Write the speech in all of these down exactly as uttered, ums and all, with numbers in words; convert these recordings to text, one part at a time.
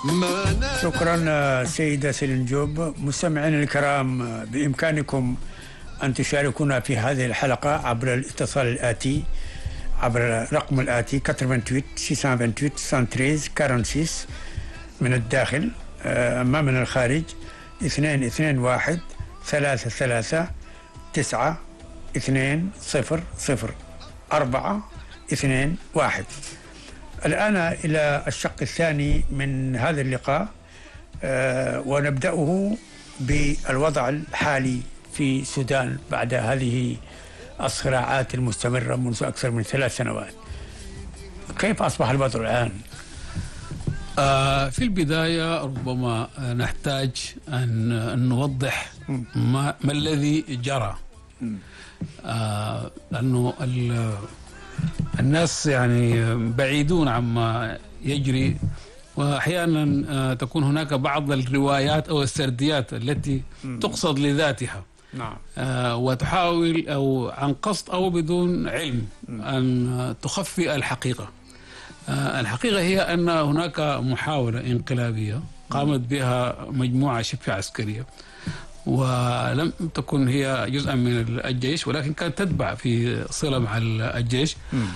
شكرا سيدة سلنجوب. مستمعينا الكرام، بإمكانكم أن تشاركونا في هذه الحلقة عبر الاتصال الآتي، عبر الرقم الآتي ثمانية ثمانية ستة ثمانية ثمانية ستة ستة من الداخل، أما من الخارج اثنين اثنين واحد ثلاثة ثلاثة تسعة اثنين صفر صفر أربعة اثنين واحد. الآن إلى الشق الثاني من هذا اللقاء، أه ونبدأه بالوضع الحالي في السودان بعد هذه الصراعات المستمرة منذ أكثر من ثلاث سنوات. كيف أصبح الوضع الآن؟ آه في البداية ربما نحتاج أن نوضح ما, ما الذي جرى، آه لأنه الناس يعني بعيدون عما يجري، وأحيانا تكون هناك بعض الروايات أو السرديات التي تقصد لذاتها، نعم، آه وتحاول أو عن قصد أو بدون علم أن تخفي الحقيقة. آه الحقيقة هي أن هناك محاولة انقلابية قامت بها مجموعة شبه عسكرية، ولم تكن هي جزءا من الجيش، ولكن كانت تتبع في صلة مع الجيش،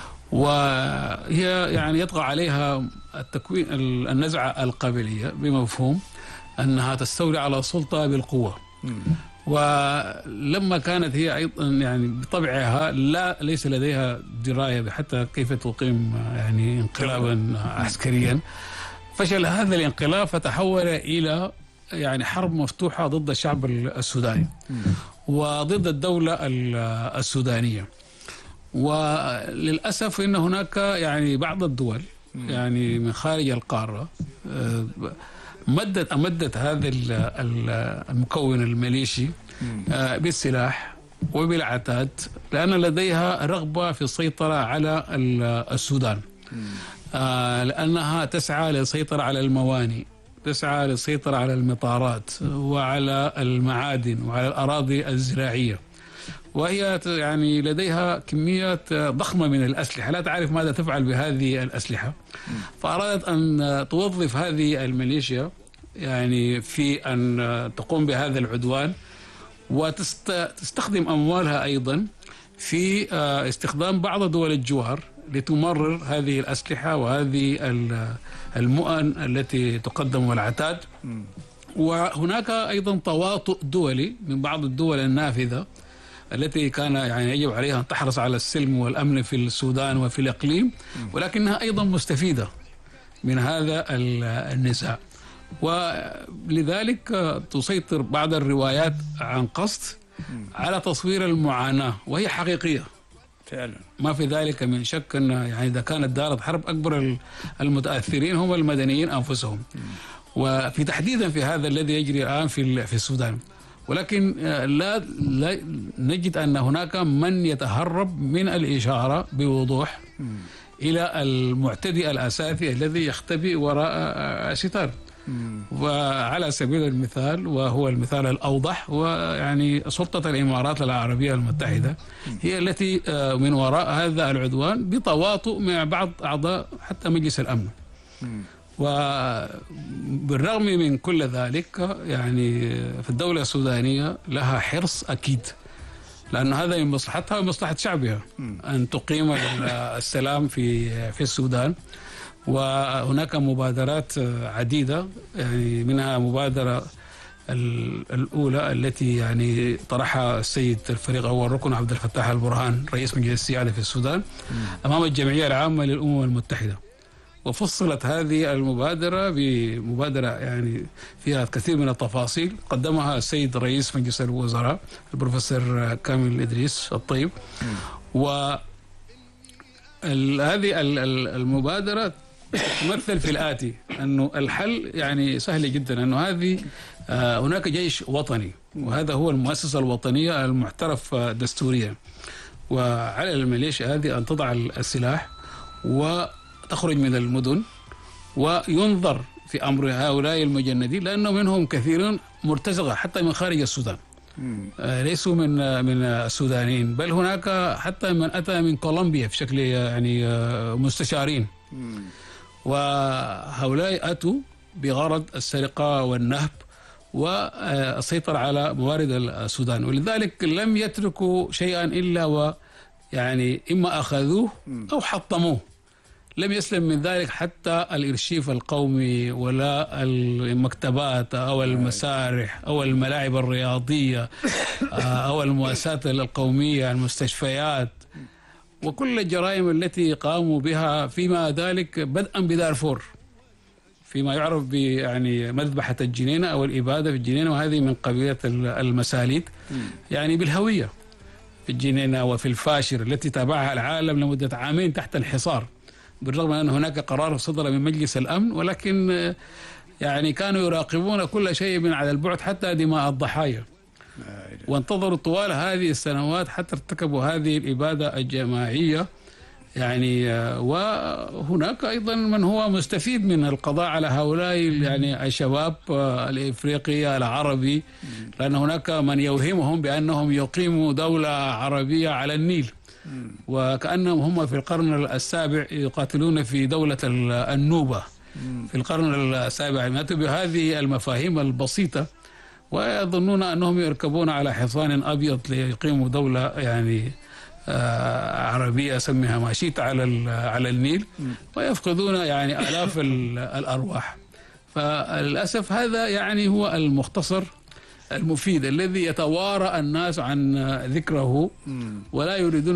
وهي يعني يطغى عليها التكوين النزعة القبلية بمفهوم أنها تستولي على السلطة بالقوة. ولما كانت هي أيضا يعني بطبعها لا ليس لديها دراية حتى كيف تقيم يعني انقلابا عسكريا، فشل هذا الانقلاب فتحول إلى يعني حرب مفتوحة ضد الشعب السوداني وضد الدولة السودانية. وللأسف إن هناك يعني بعض الدول يعني من خارج القارة مدت أمدت هذا المكون الميليشي بالسلاح وبالعتاد، لأن لديها رغبة في السيطرة على السودان، لأنها تسعى للسيطرة على الموانئ، تسعى للسيطرة على المطارات وعلى المعادن وعلى الأراضي الزراعية، وهي يعني لديها كميات ضخمة من الأسلحة لا تعرف ماذا تفعل بهذه الأسلحة، فأرادت أن توظف هذه الميليشيا يعني في أن تقوم بهذا العدوان، وتستخدم أموالها أيضا في استخدام بعض دول الجوار لتمرر هذه الأسلحة وهذه المؤن التي تقدم والعتاد. وهناك أيضا تواطؤ دولي من بعض الدول النافذة التي كان يعني يجب عليها أن تحرص على السلم والأمن في السودان وفي الإقليم، ولكنها أيضا مستفيدة من هذا النزاع، ولذلك تسيطر بعض الروايات عن قصد على تصوير المعاناة، وهي حقيقية فعلا، ما في ذلك من شك. أن يعني إذا كانت دارت حرب أكبر المتأثرين هم المدنيين أنفسهم، وفي تحديدا في هذا الذي يجري الآن في في السودان. ولكن لا, لا نجد أن هناك من يتهرب من الإشارة بوضوح إلى المعتدي الأساسي الذي يختبئ وراء ستار. وعلى سبيل المثال، وهو المثال الأوضح، ويعني سلطة الإمارات العربية المتحدة هي التي من وراء هذا العدوان بتواطؤ مع بعض أعضاء حتى مجلس الأمن. وبالرغم من كل ذلك يعني في الدولة السودانية لها حرص أكيد، لأن هذا من مصلحتها ومصلحة شعبها أن تقيم السلام في في السودان. وهناك مبادرات عديدة، يعني منها مبادرة الأولى التي يعني طرحها السيد الفريق أول ركن عبد الفتاح البرهان رئيس مجلس السيادة في السودان أمام الجمعية العامة للأمم المتحدة، وفصلت هذه المبادرة بمبادرة يعني فيها كثير من التفاصيل قدمها السيد رئيس مجلس الوزراء البروفيسور كامل إدريس الطيب. وهذه المبادرة تمثل في الآتي أنه الحل يعني سهل جدا، أنه هذه هناك جيش وطني، وهذا هو المؤسسة الوطنية المعترف دستوريا، وعلى الميليشيا هذه أن تضع السلاح وتخرج من المدن وينظر في أمر هؤلاء المجندين، لأنه منهم كثيرون مرتزقة حتى من خارج السودان، ليسوا من من السودانيين، بل هناك حتى من أتى من كولومبيا في شكل يعني مستشارين. وهؤلاء أتوا بغرض السرقة والنهب والسيطرة على موارد السودان، ولذلك لم يتركوا شيئا إلا و يعني إما أخذوه أو حطموه. لم يسلم من ذلك حتى الإرشيف القومي ولا المكتبات أو المسارح أو الملاعب الرياضية أو المؤسسات القومية، المستشفيات، وكل الجرائم التي قاموا بها فيما ذلك بدءا بدارفور فيما يعرف ب يعني مذبحة الجنينة أو الإبادة في الجنينة، وهذه من قبيلة المساليد يعني بالهوية في الجنينة وفي الفاشر التي تابعها العالم لمدة عامين تحت الحصار، بالرغم من أن هناك قرار صدر من مجلس الأمن، ولكن يعني كانوا يراقبون كل شيء من على البعد حتى دماء الضحايا، وانتظروا طوال هذه السنوات حتى ارتكبوا هذه الإبادة الجماعية. يعني وهناك أيضا من هو مستفيد من القضاء على هؤلاء يعني الشباب الإفريقي العربي، لأن هناك من يوهمهم بأنهم يقيموا دولة عربية على النيل، وكأنهم هم في القرن السابع يقاتلون في دولة النوبة في القرن السابع، يأتوا بهذه المفاهيم البسيطة ويظنون أنهم يركبون على حصان أبيض ليقيموا دولة يعني آه عربية سميها ما شئت على على النيل، ويفقدون يعني آلاف الأرواح. فللأسف هذا يعني هو المختصر المفيد الذي يتوارى الناس عن ذكره ولا يريدون